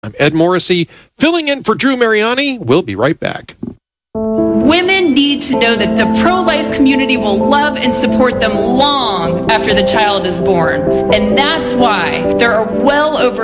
I'm Ed Morrissey, filling in for Drew Mariani. We'll be right back. Women need to know that the pro-life community will love and support them long after the child is born. And that's why there are well over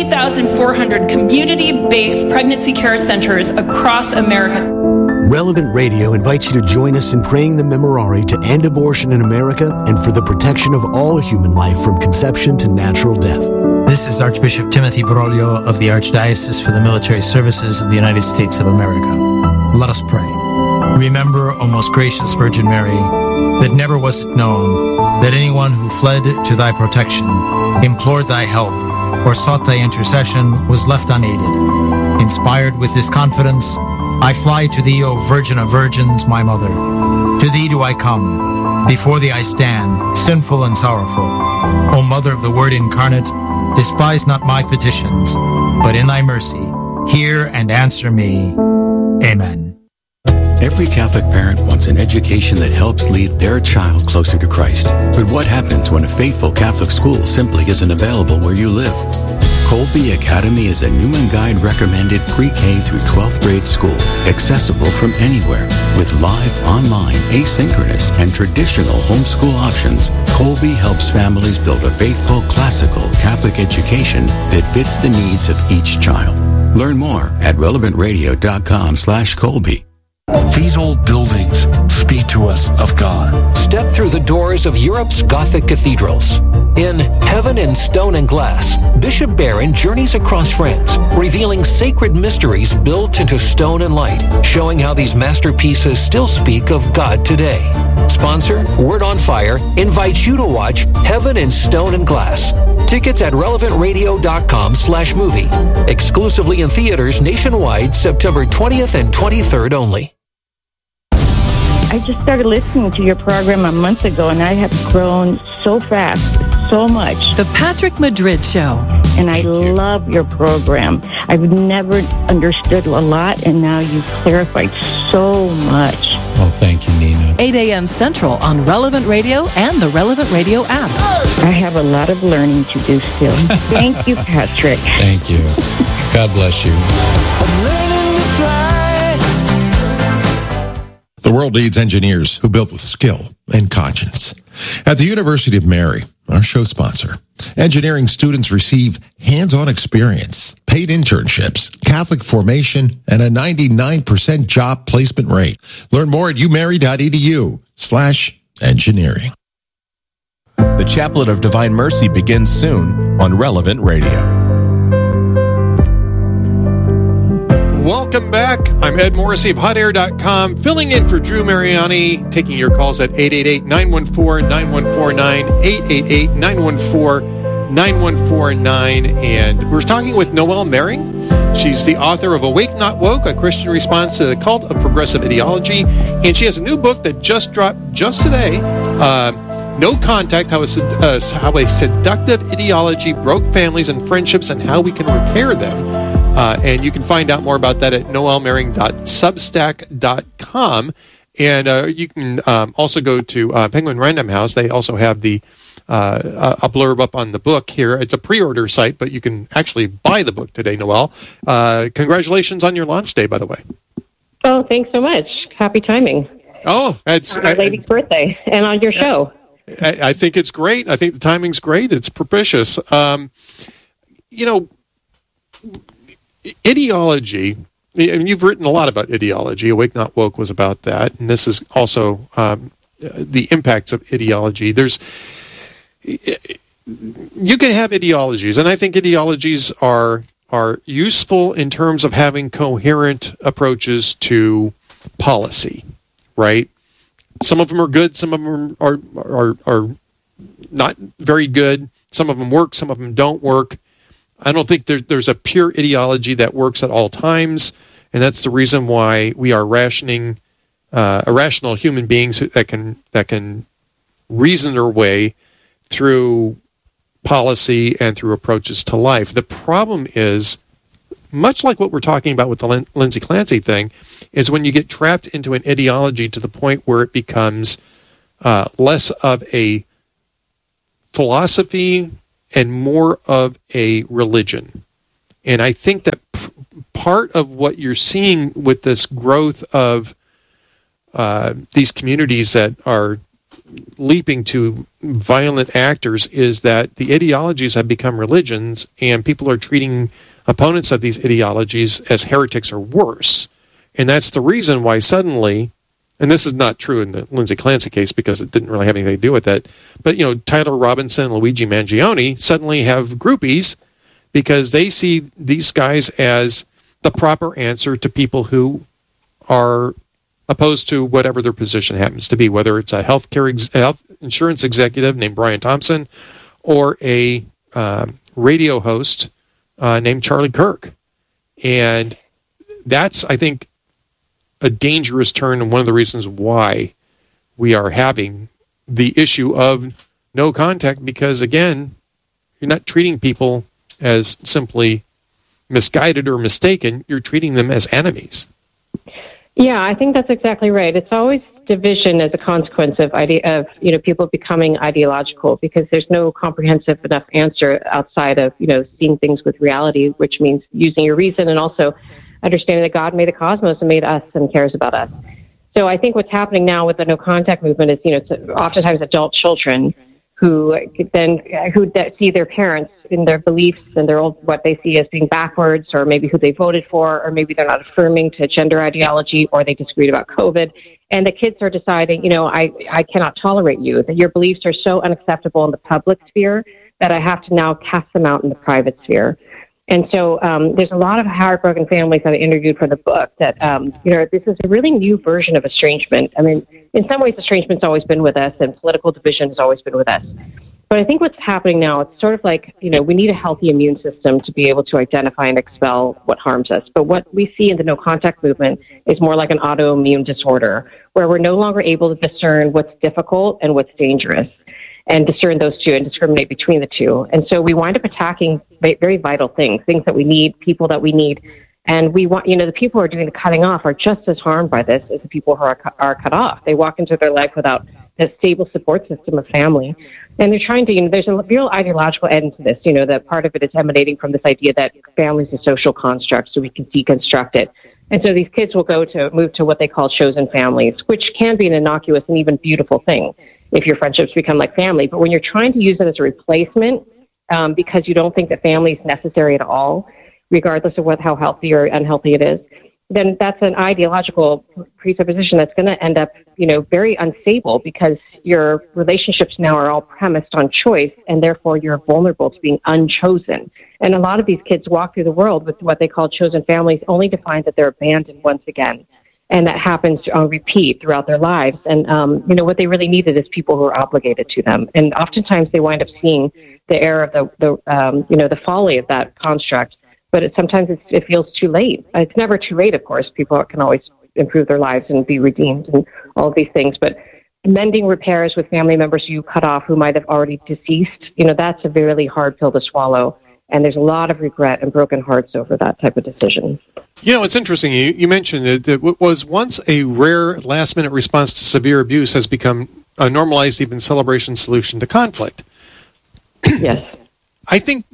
3,400 community-based pregnancy care centers across America. Relevant Radio invites you to join us in praying the Memorare to end abortion in America and for the protection of all human life from conception to natural death. This is Archbishop Timothy Broglio of the Archdiocese for the Military Services of the United States of America. Let us pray. Remember, O most gracious Virgin Mary, that never was it known that anyone who fled to thy protection, implored thy help, or sought thy intercession was left unaided. Inspired with this confidence, I fly to thee, O Virgin of Virgins, my Mother. To thee do I come. Before thee I stand, sinful and sorrowful. O Mother of the Word incarnate, despise not my petitions, but in thy mercy, hear and answer me. Amen. Every Catholic parent wants an education that helps lead their child closer to Christ. But what happens when a faithful Catholic school simply isn't available where you live? Colby Academy is a Newman Guide recommended pre-K through 12th grade school, accessible from anywhere. With live, online, asynchronous, and traditional homeschool options, Colby helps families build a faithful, classical Catholic education that fits the needs of each child. Learn more at relevantradio.com/Colby. These old buildings speak to us of God. Step through the doors of Europe's Gothic cathedrals. In Heaven in Stone and Glass, Bishop Barron journeys across France, revealing sacred mysteries built into stone and light, showing how these masterpieces still speak of God today. Sponsor, Word on Fire, invites you to watch Heaven in Stone and Glass. Tickets at relevantradio.com/movie. Exclusively in theaters nationwide, September 20th and 23rd only. I just started listening to your program a month ago, and I have grown so fast, so much. The Patrick Madrid Show. And I love your program. I've never understood a lot, and now you've clarified so much. Oh, thank you, Nina. 8 a.m. Central on Relevant Radio and the Relevant Radio app. I have a lot of learning to do still. Thank you, Patrick. Thank you. God bless you. The world needs engineers who build with skill and conscience. At the University of Mary, our show sponsor, engineering students receive hands-on experience, paid internships, Catholic formation, and a 99% job placement rate. Learn more at umary.edu/engineering. The Chaplet of Divine Mercy begins soon on Relevant Radio. Welcome back. I'm Ed Morrissey of HotAir.com, filling in for Drew Mariani, taking your calls at 888-914-9149, 888-914-9149. And we're talking with Noelle Mering. She's the author of Awake Not Woke, A Christian Response to the Cult of Progressive Ideology. And she has a new book that just dropped just today, No Contact, how a seductive ideology broke families and friendships and how we can repair them. And you can find out more about that at noellemering.substack.com. And you can also go to Penguin Random House. They also have a blurb up on the book here. It's a pre-order site, but you can actually buy the book today, Noelle. Congratulations on your launch day, by the way. Oh, thanks so much. Happy timing. Oh, it's on our lady's birthday and on your show. I think it's great. I think the timing's great. It's propitious. Ideology, and you've written a lot about ideology. Awake Not Woke was about that, and this is also the impacts of ideology. You can have ideologies, and I think ideologies are useful in terms of having coherent approaches to policy, right? Some of them are good, some of them are not very good. Some of them work, some of them don't work. I don't think there's a pure ideology that works at all times, and that's the reason why we are irrational human beings that can reason their way through policy and through approaches to life. The problem is, much like what we're talking about with the Lindsay Clancy thing, is when you get trapped into an ideology to the point where it becomes less of a philosophy and more of a religion. And I think that part of what you're seeing with this growth of these communities that are leaping to violent actors is that the ideologies have become religions, and people are treating opponents of these ideologies as heretics or worse. And that's the reason why suddenly, and this is not true in the Lindsay Clancy case because it didn't really have anything to do with it, but Tyler Robinson and Luigi Mangione suddenly have groupies because they see these guys as the proper answer to people who are opposed to whatever their position happens to be, whether it's a health insurance executive named Brian Thompson or a radio host named Charlie Kirk. And that's, I think, a dangerous turn, and one of the reasons why we are having the issue of no contact, because, again, you're not treating people as simply misguided or mistaken. You're treating them as enemies. Yeah, I think that's exactly right. It's always division as a consequence of people becoming ideological, because there's no comprehensive enough answer outside of seeing things with reality, which means using your reason and also understanding that God made the cosmos and made us and cares about us. So I think what's happening now with the no contact movement is it's oftentimes adult children who see their parents in their beliefs and what they see as being backwards, or maybe who they voted for, or maybe they're not affirming to gender ideology, or they disagreed about COVID. And the kids are deciding, I cannot tolerate you, that your beliefs are so unacceptable in the public sphere that I have to now cast them out in the private sphere. And so there's a lot of heartbroken families that I interviewed for the book that, this is a really new version of estrangement. I mean, in some ways, estrangement's always been with us, and political division has always been with us. But I think what's happening now, it's sort of like, we need a healthy immune system to be able to identify and expel what harms us. But what we see in the no-contact movement is more like an autoimmune disorder, where we're no longer able to discern what's difficult and what's dangerous, and discern those two and discriminate between the two. And so we wind up attacking very vital things that we need, people that we need. And we want, the people who are doing the cutting off are just as harmed by this as the people who are cut off. They walk into their life without a stable support system of family. And they're trying to, there's a real ideological end to this, that part of it is emanating from this idea that family is a social construct, so we can deconstruct it. And so these kids will move to what they call chosen families, which can be an innocuous and even beautiful thing if your friendships become like family. But when you're trying to use it as a replacement, because you don't think that family is necessary at all, regardless of how healthy or unhealthy it is, then that's an ideological presupposition that's going to end up, very unstable, because your relationships now are all premised on choice, and therefore you're vulnerable to being unchosen. And a lot of these kids walk through the world with what they call chosen families, only to find that they're abandoned once again. And that happens on repeat throughout their lives. And, what they really needed is people who are obligated to them. And oftentimes they wind up seeing the error of the folly of that construct. But sometimes it feels too late. It's never too late, of course. People can always improve their lives and be redeemed and all of these things. But mending repairs with family members you cut off who might have already deceased, that's a really hard pill to swallow. And there's a lot of regret and broken hearts over that type of decision. It's interesting. You mentioned that what was once a rare last-minute response to severe abuse has become a normalized, even celebration solution to conflict. Yes. I think,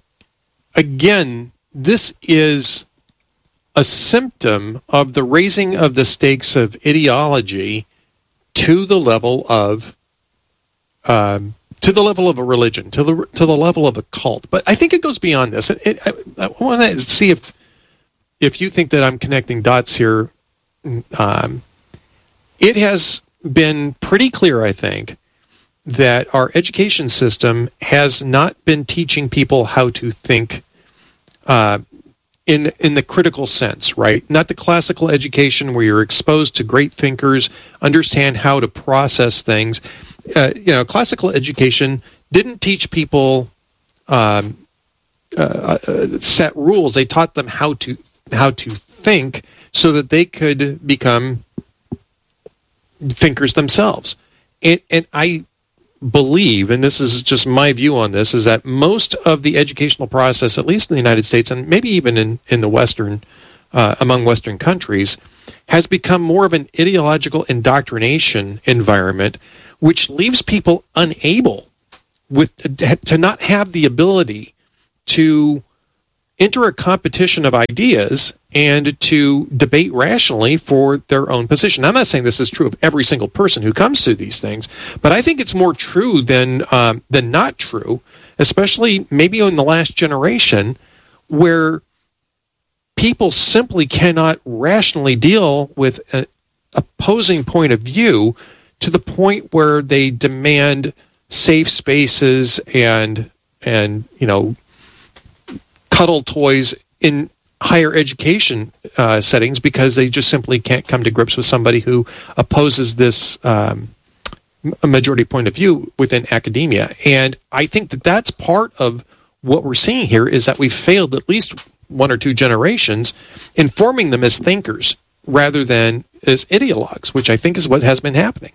again, this is a symptom of the raising of the stakes of ideology to the level of a religion, to the level of a cult. But I think it goes beyond this. I want to see if you think that I'm connecting dots here. It has been pretty clear, I think, that our education system has not been teaching people how to think in the critical sense, right? Not the classical education where you're exposed to great thinkers, understand how to process things. Classical education didn't teach people set rules. They taught them how to think so that they could become thinkers themselves. And I believe, and this is just my view on this, is that most of the educational process, at least in the United States and maybe even in the Western, among Western countries, has become more of an ideological indoctrination environment, which leaves people unable to not have the ability to enter a competition of ideas and to debate rationally for their own position. I'm not saying this is true of every single person who comes to these things, but I think it's more true than not true, especially maybe in the last generation, where people simply cannot rationally deal with an opposing point of view to the point where they demand safe spaces and cuddle toys in higher education settings because they just simply can't come to grips with somebody who opposes this a majority point of view within academia. And I think that that's part of what we're seeing here, is that we've failed at least one or two generations in forming them as thinkers rather than as ideologues, which I think is what has been happening.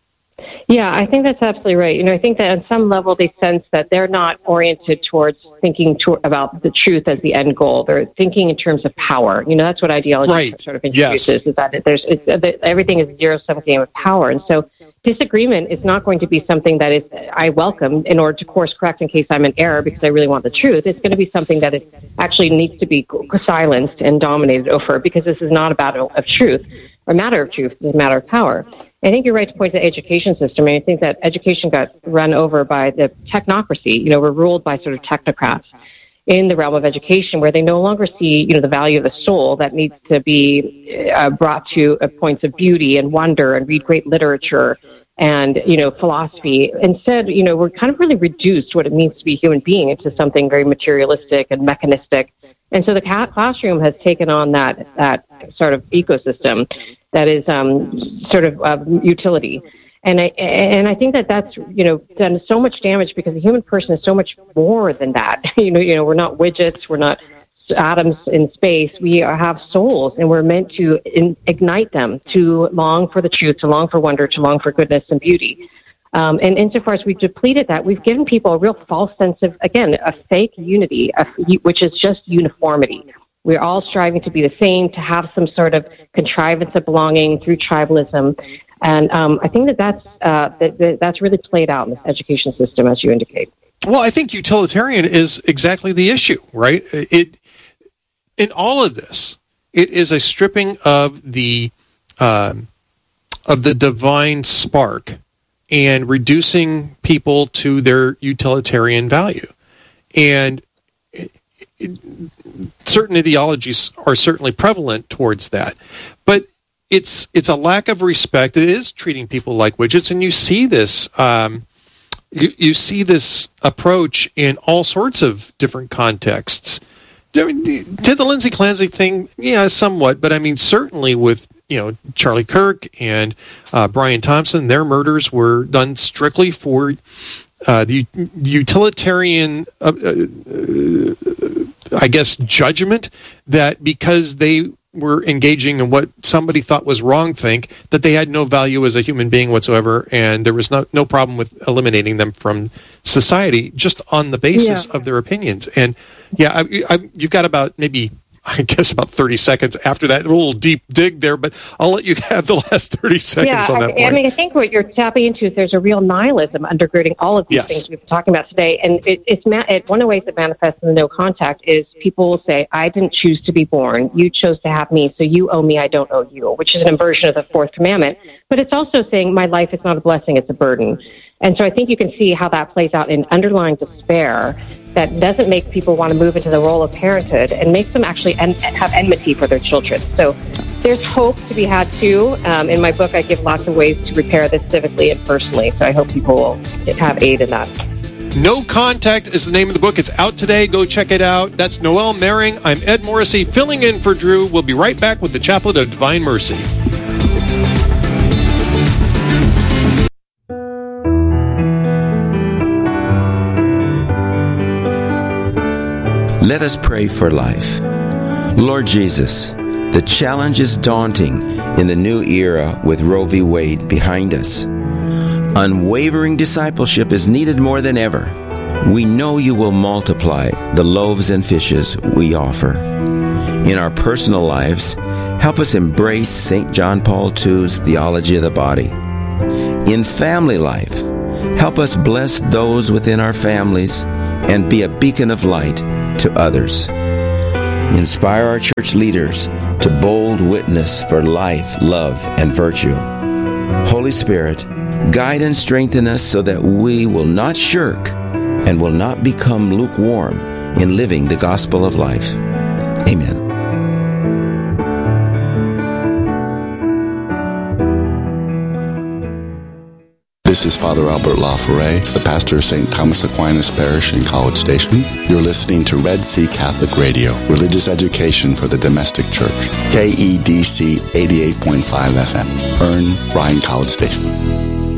Yeah, I think that's absolutely right. I think that on some level they sense that they're not oriented towards thinking about the truth as the end goal. They're thinking in terms of power. That's what ideology sort of introduces, is that everything is a zero-sum game of power. And so disagreement is not going to be something that is I welcome in order to course correct in case I'm in error because I really want the truth. It's going to be something that it actually needs to be silenced and dominated over, because this is not a battle of truth, or a matter of truth. It's a matter of power. I think you're right to point to the education system. I think that education got run over by the technocracy. We're ruled by sort of technocrats in the realm of education, where they no longer see, the value of the soul that needs to be brought to points of beauty and wonder and read great literature and, philosophy. Instead, we're kind of really reduced what it means to be a human being into something very materialistic and mechanistic. And so the classroom has taken on that sort of ecosystem that is sort of utility. And I think that that's, done so much damage, because the human person is so much more than that. We're not widgets, we're not atoms in space. We have souls, and we're meant to ignite them, to long for the truth, to long for wonder, to long for goodness and beauty. And insofar as we've depleted that, we've given people a real false sense of, again, a fake unity, which is just uniformity. We're all striving to be the same, to have some sort of contrivance of belonging through tribalism. And I think that's really played out in this education system, as you indicate. Well, I think utilitarian is exactly the issue, right? In all of this, it is a stripping of the divine spark and reducing people to their utilitarian value. And certain ideologies are certainly prevalent towards that. But it's a lack of respect. It is treating people like widgets, and you see this you see this approach in all sorts of different contexts. I mean, did the Lindsay Clancy thing? Yeah, somewhat, but I mean, certainly with Charlie Kirk and Brian Thompson, their murders were done strictly for the utilitarian, I guess, judgment that because they were engaging in what somebody thought was wrongthink, that they had no value as a human being whatsoever, and there was no problem with eliminating them from society just on the basis of their opinions. And you've got about maybe, I guess, about 30 seconds after that. A little deep dig there, but I'll let you have the last 30 seconds on that point. I mean, I think what you're tapping into is there's a real nihilism undergirding all of these things we've been talking about today. And one of the ways it manifests in the no contact is people will say, I didn't choose to be born. You chose to have me, so you owe me, I don't owe you, which is an inversion of the fourth commandment. But it's also saying my life is not a blessing, it's a burden. And so I think you can see how that plays out in underlying despair that doesn't make people want to move into the role of parenthood and makes them actually have enmity for their children. So there's hope to be had, too. In my book, I give lots of ways to repair this civically and personally, so I hope people will have aid in that. No Contact is the name of the book. It's out today. Go check it out. That's Noelle Mering. I'm Ed Morrissey, filling in for Drew. We'll be right back with the Chaplet of Divine Mercy. Let us pray for life. Lord Jesus, the challenge is daunting in the new era with Roe v. Wade behind us. Unwavering discipleship is needed more than ever. We know you will multiply the loaves and fishes we offer. In our personal lives, help us embrace St. John Paul II's theology of the body. In family life, help us bless those within our families and be a beacon of light to others. Inspire our church leaders to bold witness for life, love, and virtue. Holy Spirit, guide and strengthen us so that we will not shirk and will not become lukewarm in living the gospel of life. Amen. This is Father Albert LaForêt, the pastor of St. Thomas Aquinas Parish in College Station. You're listening to Red Sea Catholic Radio, religious education for the domestic church. KEDC 88.5 FM, Ern, Ryan College Station.